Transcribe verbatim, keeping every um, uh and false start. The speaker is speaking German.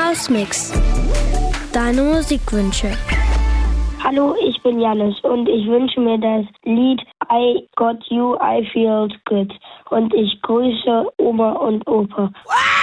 Hausmix. Deine Musikwünsche. Hallo, ich bin Janis und ich wünsche mir das Lied I Got You, I Feel Good. Und ich grüße Oma und Opa.